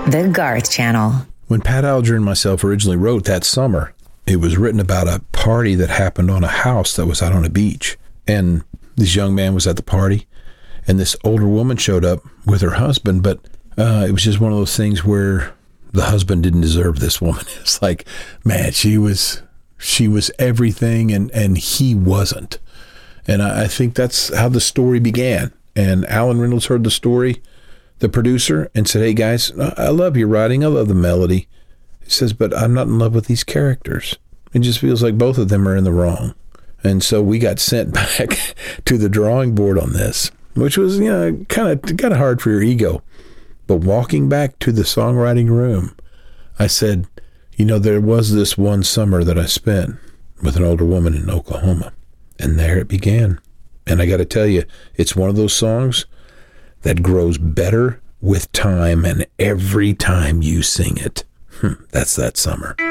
The Garth Channel. When Pat Alger and myself originally wrote That Summer, it was written about a party that happened on a house that was out on a beach. And this young man was at the party, and this older woman showed up with her husband, but it was just one of those things where the husband didn't deserve this woman. It's like, man, she was everything, and he wasn't. And I think that's how the story began. And Alan Reynolds heard the story, the producer, and said, hey, guys, I love your writing. I love the melody. He says, but I'm not in love with these characters. It just feels like both of them are in the wrong. And so we got sent back to the drawing board on this, which was, kind of hard for your ego. But walking back to the songwriting room, I said, there was this one summer that I spent with an older woman in Oklahoma. And there it began. And I got to tell you, it's one of those songs that grows better with time, and every time you sing it. That's That Summer.